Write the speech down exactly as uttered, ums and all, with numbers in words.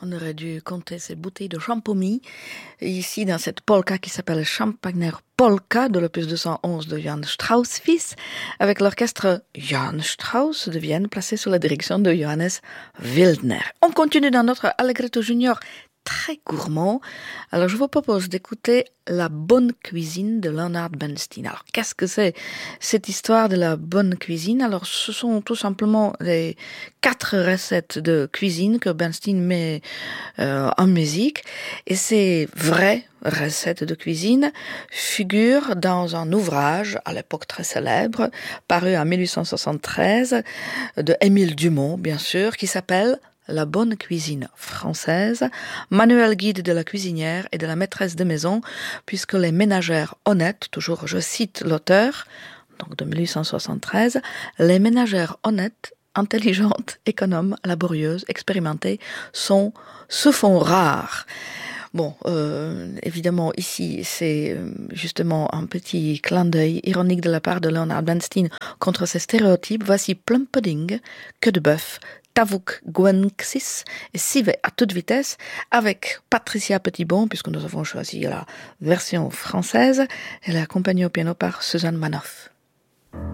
On aurait dû compter ces bouteilles de champomis ici dans cette polka qui s'appelle Champagner Polka de l'opus deux cent onze de Johann Strauss fils avec l'orchestre Johann Strauss de Vienne placé sous la direction de Johannes Wildner. On continue dans notre Allegretto Junior très gourmand. Alors je vous propose d'écouter La bonne cuisine de Leonard Bernstein. Alors qu'est-ce que c'est cette histoire de la bonne cuisine? Alors ce sont tout simplement les quatre recettes de cuisine que Bernstein met euh, en musique et ces vraies recettes de cuisine figurent dans un ouvrage à l'époque très célèbre paru en dix-huit cent soixante-treize de Émile Dumont bien sûr qui s'appelle La bonne cuisine française, manuel guide de la cuisinière et de la maîtresse de maison, puisque les ménagères honnêtes, toujours je cite l'auteur, donc de dix-huit cent soixante-treize, les ménagères honnêtes, intelligentes, économes, laborieuses, expérimentées, sont, se font rares. Bon, euh, évidemment, ici, c'est justement un petit clin d'œil ironique de la part de Leonard Bernstein contre ces stéréotypes. Voici Plum Pudding, queue de bœuf, Tavuk Gwenxis et Civet à toute vitesse avec Patricia Petitbon, puisque nous avons choisi la version française. Elle est accompagnée au piano par Suzanne Manoff.